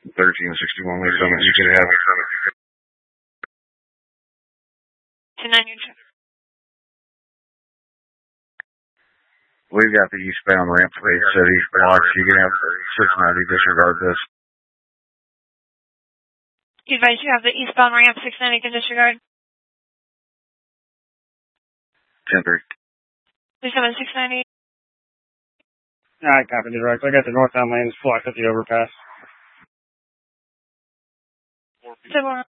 1361, leave summit, you can have it. 10-9, your check. We've got the eastbound ramp for 8 City blocks. You can have 690 disregard this. You advise you have the eastbound ramp 690 can disregard. 10-3. 37 690. Alright, copy direct. I got the northbound lanes blocked at the overpass. 7